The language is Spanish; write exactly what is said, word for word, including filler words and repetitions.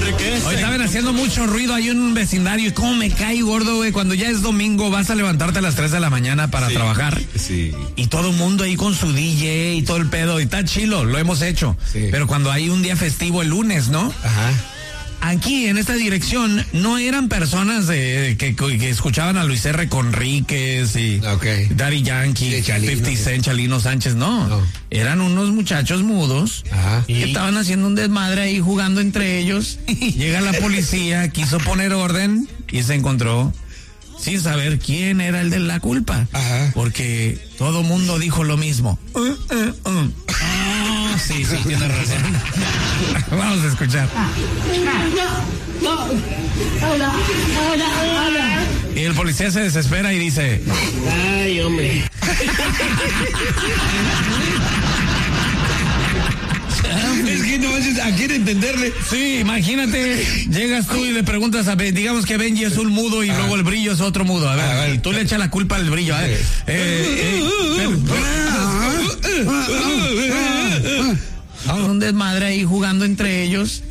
parque. Hoy estaban haciendo mucho ruido ahí en un vecindario. Y cómo me cae gordo, güey. Cuando ya es domingo, vas a levantarte a las tres de la mañana para Sí, trabajar. sí. Y todo el mundo ahí con su D J y todo el pedo. Y está chilo, lo hemos hecho. Sí. Pero cuando hay un día festivo el lunes, ¿no? Ajá. Aquí, en esta dirección, no eran personas de, que, que escuchaban a Luis R. Conríquez y Okay. Daddy Yankee, Sí, Chalino, cincuenta sí. Cent, Chalino Sánchez, no. No. Eran unos muchachos mudos Ajá. que estaban haciendo un desmadre ahí jugando entre ellos. Llega la policía, quiso poner orden y se encontró sin saber quién era el de la culpa. Ajá. Porque todo mundo dijo lo mismo. Uh, uh, uh. Ah, sí, sí, tienes razón. Vamos a escuchar. Y el policía se desespera y dice: Ay, hombre. Es que no haces a quién entenderle. sí, imagínate, llegas tú y le preguntas a Ben, digamos que Benji es un mudo y Ah. luego el brillo es otro mudo. A ver, A ver. y tú le echas la culpa al brillo. A ver, Sí. eh, eh, pero- un desmadre ahí jugando entre ellos.